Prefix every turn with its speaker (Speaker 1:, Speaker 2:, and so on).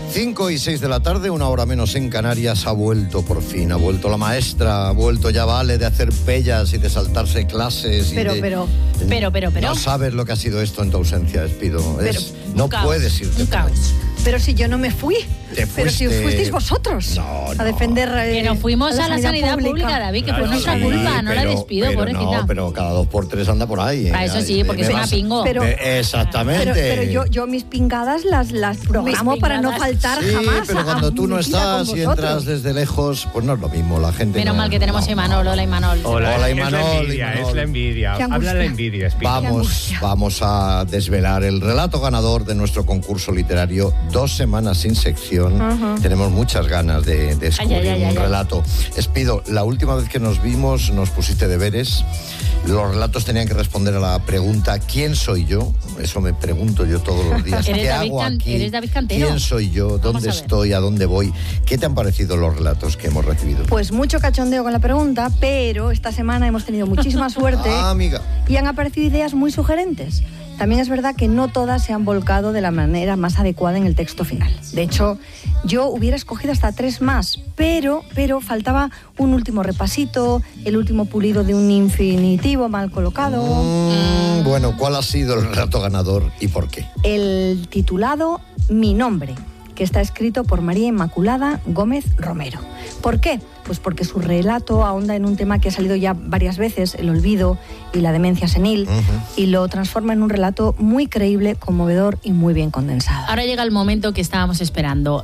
Speaker 1: 5:06 de la tarde, 1 hora menos en Canarias. Ha vuelto por fin, ha vuelto la maestra, ha vuelto, ya vale de hacer pellas y de saltarse clases.
Speaker 2: Pero.
Speaker 1: No sabes lo que ha sido esto en tu ausencia, Espido. No puedes irte.
Speaker 2: Un caos. Pero si yo no me fui. Pero si fuisteis vosotros a defender.
Speaker 3: Que nos fuimos a la sanidad pública, David, que fue nuestra culpa, no la despido, pobrecita.
Speaker 1: No, pero cada 2 por 3 anda por ahí.
Speaker 3: Eso sí, porque es una pingo.
Speaker 1: Exactamente.
Speaker 2: Pero yo mis pingadas las programo para no faltar jamás.
Speaker 1: Pero cuando tú no estás y entras desde lejos, pues no es lo mismo. La gente.
Speaker 3: Menos mal que tenemos a Imanol. Hola, Imanol.
Speaker 4: Hola, Imanol. Es la envidia. Habla la envidia, Espido.
Speaker 1: Vamos a desvelar el relato ganador de nuestro concurso literario. 2 semanas sin sección. Tenemos muchas ganas de descubrir un relato. Espido, la última vez que nos vimos nos pusiste deberes. Los relatos tenían que responder a la pregunta ¿quién soy yo? Eso me pregunto yo todos los días. ¿Qué hago aquí?
Speaker 3: ¿Eres David Cantero?
Speaker 1: ¿Quién soy yo? ¿Dónde estoy? ¿A dónde voy? ¿Qué te han parecido los relatos que hemos recibido?
Speaker 2: Pues mucho cachondeo con la pregunta, pero esta semana hemos tenido muchísima suerte.
Speaker 1: Amiga.
Speaker 2: Y han aparecido ideas muy sugerentes. También es verdad que no todas se han volcado de la manera más adecuada en el texto final. De hecho, yo hubiera escogido hasta 3 más, pero faltaba un último repasito, el último pulido de un infinitivo mal colocado.
Speaker 1: Bueno, ¿cuál ha sido el relato ganador y por qué?
Speaker 2: El titulado Mi nombre, que está escrito por María Inmaculada Gómez Romero. ¿Por qué? Pues porque su relato ahonda en un tema que ha salido ya varias veces, el olvido y la demencia senil, y lo transforma en un relato muy creíble, conmovedor y muy bien condensado.
Speaker 3: Ahora llega el momento que estábamos esperando.